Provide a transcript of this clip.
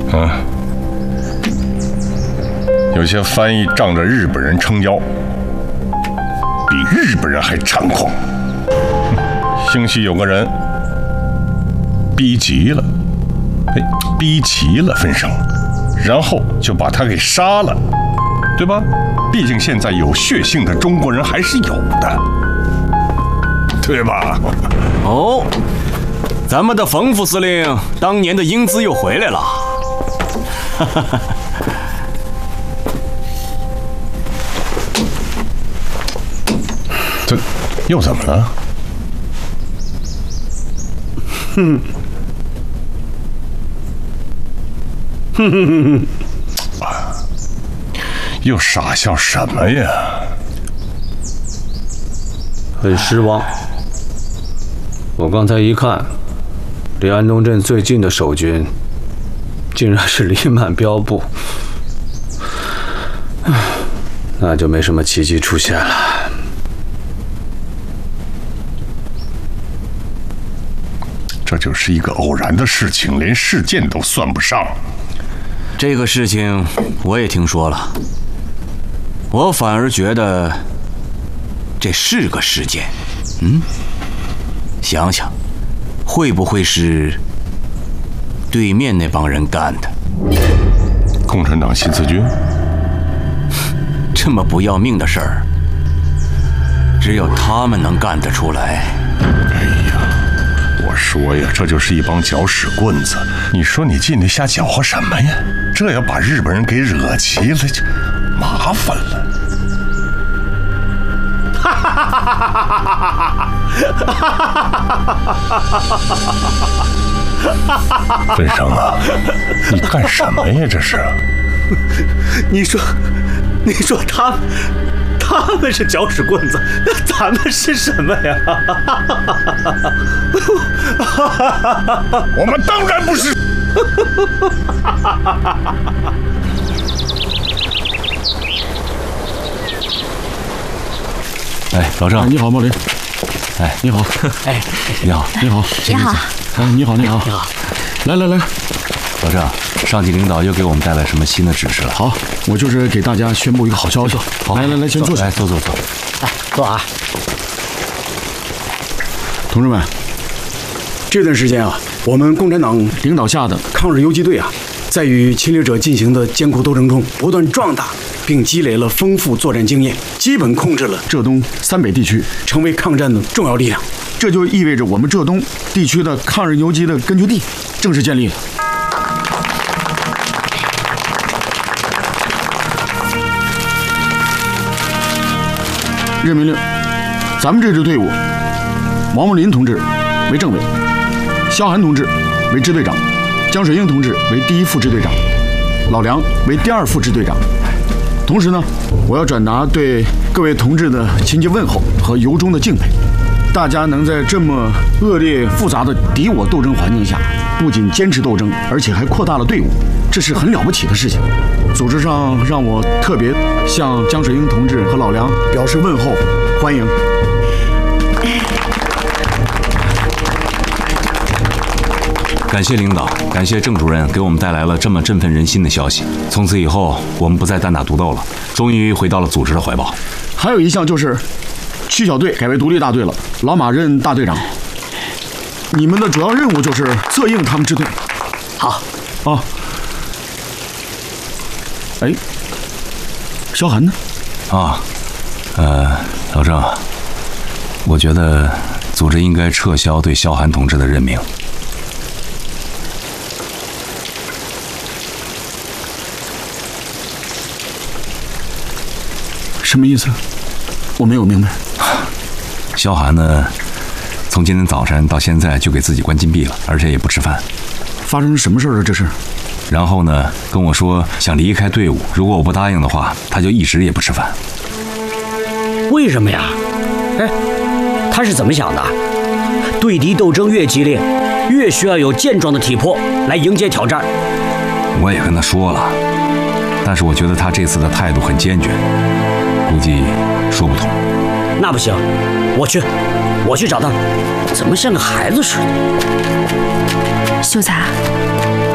有些翻译仗着日本人撑腰，比日本人还猖狂。兴许有个人逼急了，逼急了分生，然后就把他给杀了，对吧？毕竟现在有血性的中国人还是有的，对吧？ 哦，咱们的冯副司令当年的英姿又回来了。 这又怎么了？又傻笑什么呀？ 很失望。我刚才一看，离安东镇最近的守军，竟然是黎曼标部，那就没什么奇迹出现了。 这就是一个偶然的事情，连事件都算不上。 这个事情我也听说了，我反而觉得这是个事件。想想，会不会是对面那帮人干的？ 共产党新四军？ 这么不要命的事儿，只有他们能干得出来。 哎呀，我说呀，这就是一帮搅屎棍子。你说你进来瞎搅和什么呀？这要把日本人给惹急了，就麻烦了。分生啊，你干什么呀？这是？ 你说他们是搅屎棍子，那咱们是什么呀？ 我们当然不是。 哎，老郑， 你好，茂林。 哎， 你好。 哎，你好， 你好， 你好。 哎，你好，你好，你好。来， 老郑，上级领导又给我们带来什么新的指示了？ 好，我就是给大家宣布一个好消息。 好， 来，先坐下。 来，坐。 来，坐啊。 同志们，这段时间啊，我们共产党领导下的抗日游击队啊，在与侵略者进行的艰苦斗争中，不断壮大，并积累了丰富作战经验，基本控制了浙东三北地区，成为抗战的重要力量。这就意味着我们浙东地区的抗日游击的根据地正式建立了。任命令，咱们这支队伍，王木林同志为政委，萧寒同志为支队长，江水英同志为第一副支队长，老梁为第二副支队长。同时呢，我要转达对各位同志的亲切问候和由衷的敬佩。大家能在这么恶劣复杂的敌我斗争环境下，不仅坚持斗争，而且还扩大了队伍，这是很了不起的事情。组织上让我特别向江水英同志和老梁表示问候，欢迎。 感谢领导，感谢郑主任给我们带来了这么振奋人心的消息。从此以后，我们不再单打独斗了，终于回到了组织的怀抱。 还有一项就是区小队改为独立大队了，老马任大队长。你们的主要任务就是策应他们支队。 好。 啊。哎，萧寒呢？ 啊，老郑，我觉得组织应该撤销对萧寒同志的任命。 什么意思？我没有明白。 萧寒呢，从今天早晨到现在就给自己关禁闭了，而且也不吃饭。 发生什么事儿啊？这是？ 然后呢，跟我说想离开队伍，如果我不答应的话，他就一直也不吃饭。 为什么呀？哎，他是怎么想的？对敌斗争越激烈，越需要有健壮的体魄来迎接挑战。 我也跟他说了，但是我觉得他这次的态度很坚决，估计说不通。 那不行，我去找他，怎么像个孩子似的？ 秀才，